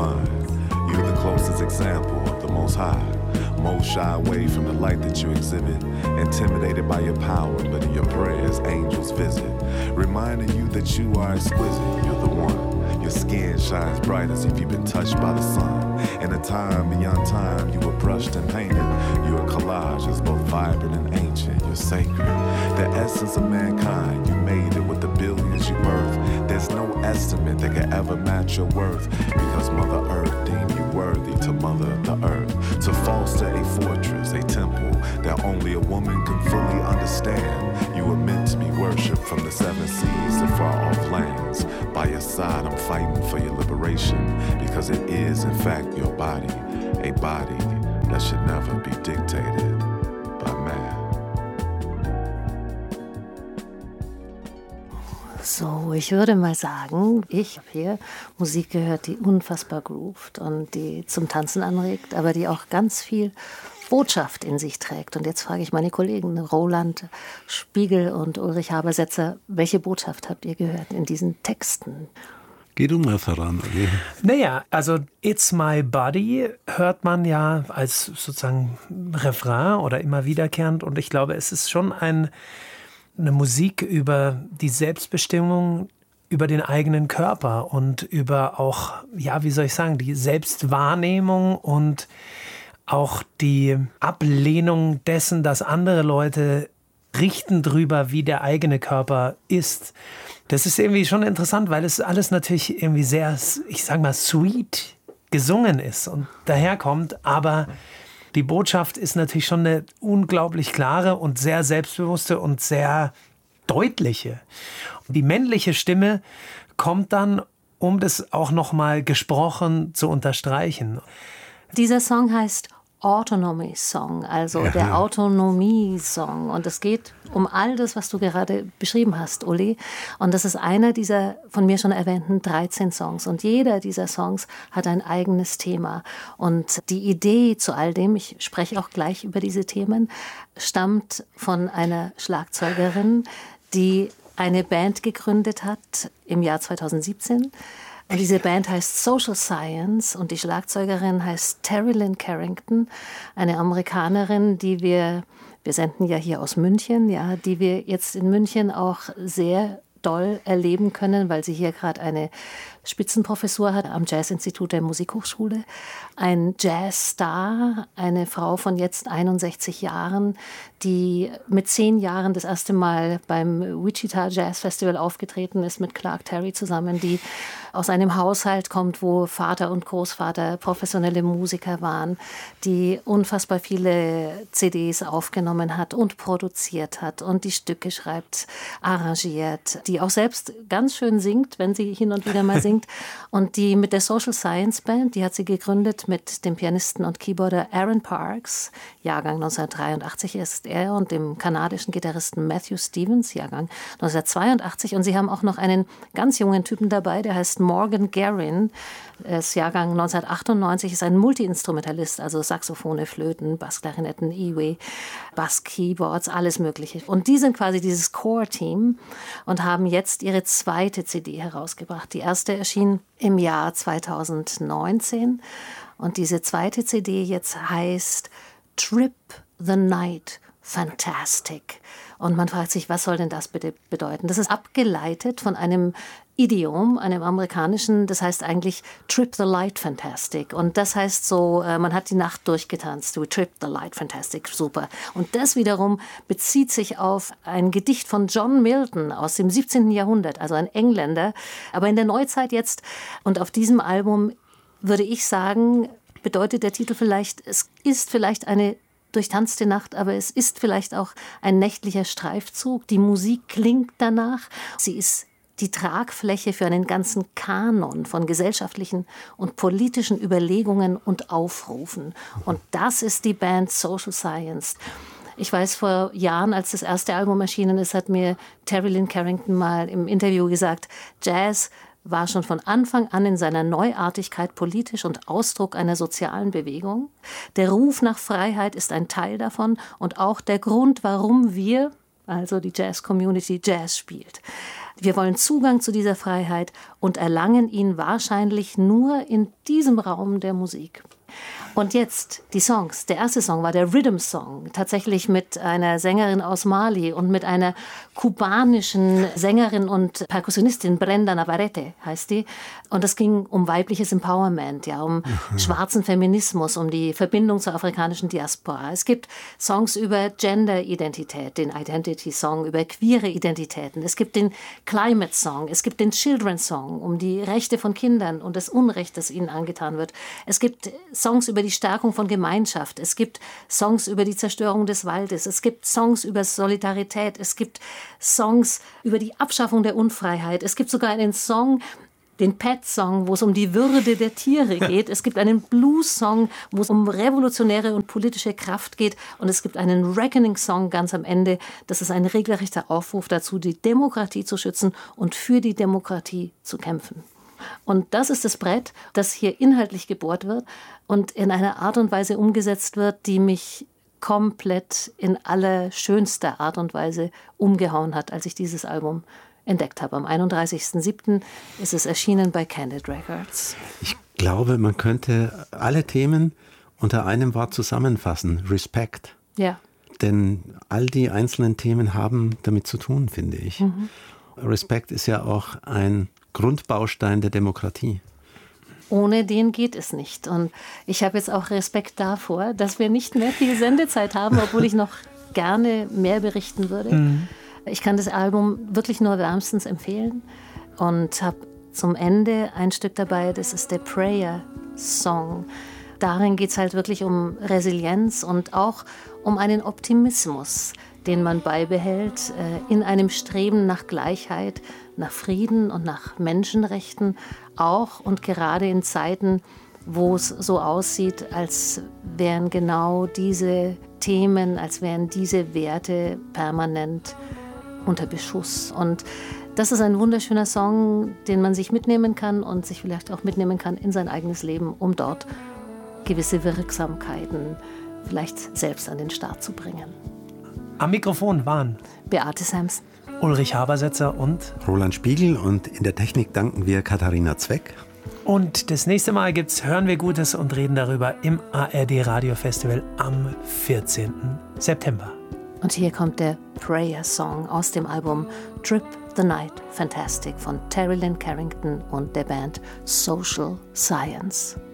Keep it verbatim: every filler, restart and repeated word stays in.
find. You're the closest example of the Most High. Most shy away from the light that you exhibit. Intimidated by your power, but in your prayers, angels visit. Reminding you that you are exquisite, you're the one. Your skin shines bright as if you've been touched by the sun. In a time beyond time, you were brushed and painted. Your collage is both vibrant and ancient, you're sacred. The essence of mankind, you made it with the billions you birthed. There's no estimate that could ever match your worth, because Mother Earth deemed you worthy to mother the earth, to foster a fortress, a temple that only a woman can fully understand. You were meant to be worshipped from the seven seas to far off lands. By your side, I'm fighting for your liberation, because it is in fact your body, a body that should never be dictated by man. So, ich würde mal sagen, ich habe hier Musik gehört, die unfassbar groovt und die zum Tanzen anregt, aber die auch ganz viel Botschaft in sich trägt. Und jetzt frage ich meine Kollegen Roland Spiegel und Ulrich Habersetzer, welche Botschaft habt ihr gehört in diesen Texten? Geh du mal voran, okay? Naja, also It's My Body hört man ja als sozusagen Refrain oder immer wiederkehrend. Und ich glaube, es ist schon ein, eine Musik über die Selbstbestimmung, über den eigenen Körper und über auch, ja, wie soll ich sagen, die Selbstwahrnehmung und auch die Ablehnung dessen, dass andere Leute richten drüber, wie der eigene Körper ist. Das ist irgendwie schon interessant, weil es alles natürlich irgendwie sehr, ich sag mal, sweet gesungen ist und daherkommt. Aber die Botschaft ist natürlich schon eine unglaublich klare und sehr selbstbewusste und sehr deutliche. Und die männliche Stimme kommt dann, um das auch nochmal gesprochen zu unterstreichen. Dieser Song heißt Autonomy Song, also ja, der Autonomie-Song. Und es geht um all das, was du gerade beschrieben hast, Uli. Und das ist einer dieser von mir schon erwähnten dreizehn Songs. Und jeder dieser Songs hat ein eigenes Thema. Und die Idee zu all dem, ich spreche auch gleich über diese Themen, stammt von einer Schlagzeugerin, die eine Band gegründet hat im Jahr zweitausendsiebzehn. Und diese Band heißt Social Science und die Schlagzeugerin heißt Terry Lynn Carrington, eine Amerikanerin, die wir, wir senden ja hier aus München, ja, die wir jetzt in München auch sehr doll erleben können, weil sie hier gerade eine Spitzenprofessur hat am Jazzinstitut der Musikhochschule. Ein Jazzstar, eine Frau von jetzt einundsechzig Jahren, die mit zehn Jahren das erste Mal beim Wichita Jazz Festival aufgetreten ist mit Clark Terry zusammen, die aus einem Haushalt kommt, wo Vater und Großvater professionelle Musiker waren, die unfassbar viele C Ds aufgenommen hat und produziert hat und die Stücke schreibt, arrangiert, die auch selbst ganz schön singt, wenn sie hin und wieder mal singt. Und die mit der Social Science Band, die hat sie gegründet mit dem Pianisten und Keyboarder Aaron Parks, Jahrgang neunzehnhundertdreiundachtzig ist er, und dem kanadischen Gitarristen Matthew Stevens, Jahrgang neunzehnhundertzweiundachtzig. Und sie haben auch noch einen ganz jungen Typen dabei, der heißt Morgan Guerin, er ist Jahrgang neunzehnhundertachtundneunzig, ist ein Multi-Instrumentalist, also Saxophone, Flöten, Bassklarinetten, E-Way, Bass-Keyboards, alles Mögliche. Und die sind quasi dieses Core-Team und haben jetzt ihre zweite C D herausgebracht. Die erste erschien im Jahr zweitausendneunzehn und diese zweite C D jetzt heißt Trip the Night Fantastic. Und man fragt sich, was soll denn das bitte bedeuten? Das ist abgeleitet von einem Idiom, einem amerikanischen, das heißt eigentlich Trip the Light Fantastic. Und das heißt so, man hat die Nacht durchgetanzt. We trip the light fantastic, super. Und das wiederum bezieht sich auf ein Gedicht von John Milton aus dem siebzehnten Jahrhundert, also ein Engländer, aber in der Neuzeit jetzt. Und auf diesem Album würde ich sagen, bedeutet der Titel vielleicht, es ist vielleicht eine durchtanzte Nacht, aber es ist vielleicht auch ein nächtlicher Streifzug. Die Musik klingt danach. Sie ist die Tragfläche für einen ganzen Kanon von gesellschaftlichen und politischen Überlegungen und Aufrufen. Und das ist die Band Social Science. Ich weiß, vor Jahren, als das erste Album erschienen ist, hat mir Terry Lynn Carrington mal im Interview gesagt, Jazz war schon von Anfang an in seiner Neuartigkeit politisch und Ausdruck einer sozialen Bewegung. Der Ruf nach Freiheit ist ein Teil davon und auch der Grund, warum wir, also die Jazz-Community, Jazz spielt. Wir wollen Zugang zu dieser Freiheit und erlangen ihn wahrscheinlich nur in diesem Raum der Musik. Und jetzt die Songs. Der erste Song war der Rhythm Song, tatsächlich mit einer Sängerin aus Mali und mit einer kubanischen Sängerin und Perkussionistin, Brenda Navarrete heißt die. Und es ging um weibliches Empowerment, ja, um mhm. schwarzen Feminismus, um die Verbindung zur afrikanischen Diaspora. Es gibt Songs über Gender-Identität, den Identity-Song, über queere Identitäten. Es gibt den Climate-Song, es gibt den Children-Song, um die Rechte von Kindern und das Unrecht, das ihnen angetan wird. Es gibt Songs über die Stärkung von Gemeinschaft. Es gibt Songs über die Zerstörung des Waldes. Es gibt Songs über Solidarität. Es gibt Songs über die Abschaffung der Unfreiheit. Es gibt sogar einen Song, den Pet-Song, wo es um die Würde der Tiere geht. Es gibt einen Blues-Song, wo es um revolutionäre und politische Kraft geht. Und es gibt einen Reckoning-Song ganz am Ende. Das ist ein regelrechter Aufruf dazu, die Demokratie zu schützen und für die Demokratie zu kämpfen. Und das ist das Brett, das hier inhaltlich gebohrt wird und in einer Art und Weise umgesetzt wird, die mich komplett in allerschönster Art und Weise umgehauen hat, als ich dieses Album entdeckt habe. Am einunddreißigsten siebten ist es erschienen bei Candid Records. Ich glaube, man könnte alle Themen unter einem Wort zusammenfassen. Respect. Ja. Denn all die einzelnen Themen haben damit zu tun, finde ich. Mhm. Respekt ist ja auch ein Grundbaustein der Demokratie. Ohne den geht es nicht. Und ich habe jetzt auch Respekt davor, dass wir nicht mehr viel Sendezeit haben, obwohl ich noch gerne mehr berichten würde. Mhm. Ich kann das Album wirklich nur wärmstens empfehlen und habe zum Ende ein Stück dabei, das ist der Prayer Song. Darin geht es halt wirklich um Resilienz und auch um einen Optimismus, den man beibehält in einem Streben nach Gleichheit, nach Frieden und nach Menschenrechten, auch und gerade in Zeiten, wo es so aussieht, als wären genau diese Themen, als wären diese Werte permanent unter Beschuss. Und das ist ein wunderschöner Song, den man sich mitnehmen kann und sich vielleicht auch mitnehmen kann in sein eigenes Leben, um dort gewisse Wirksamkeiten vielleicht selbst an den Start zu bringen. Am Mikrofon waren Beate Samson, Ulrich Habersetzer und Roland Spiegel, und in der Technik danken wir Katharina Zweck. Und das nächste Mal gibt's Hören wir Gutes und reden darüber im A R D Radio Festival am vierzehnten September. Und hier kommt der Prayer Song aus dem Album Trip the Night Fantastic von Terry Lynn Carrington und der Band Social Science.